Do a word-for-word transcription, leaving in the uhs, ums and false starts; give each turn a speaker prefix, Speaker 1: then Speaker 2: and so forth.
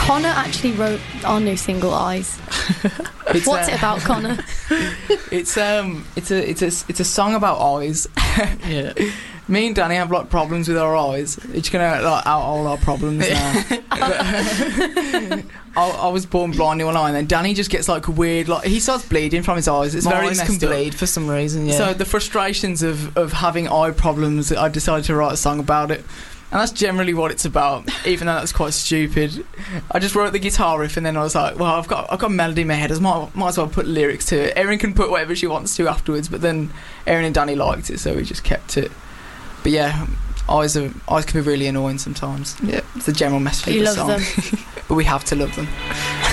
Speaker 1: Connor actually wrote our new single Eyes.
Speaker 2: It's,
Speaker 1: What's
Speaker 2: uh,
Speaker 1: it about, Connor?
Speaker 2: It's um, it's a it's a it's a song about eyes.
Speaker 3: Yeah.
Speaker 2: Me and Danny have like problems with our eyes. It's gonna like out all our problems now. But, I, I was born blind in one eye, and then Danny just gets like weird, like he starts bleeding from his eyes. It's
Speaker 3: My
Speaker 2: very
Speaker 3: eyes
Speaker 2: messed
Speaker 3: can
Speaker 2: up.
Speaker 3: bleed for some reason. Yeah.
Speaker 2: So the frustrations of of having eye problems, I decided to write a song about it. And that's generally what it's about, even though that's quite stupid. I just wrote the guitar riff, and then I was like, well, I've got I've got a melody in my head. I might, might as well put lyrics to it. Erin can put whatever she wants to afterwards, but then Erin and Danny liked it, so we just kept it. But yeah, eyes are eyes can be really annoying sometimes.
Speaker 3: Yeah,
Speaker 2: it's the general message
Speaker 1: You
Speaker 2: of the
Speaker 1: love
Speaker 2: song.
Speaker 1: them.
Speaker 2: But we have to love them.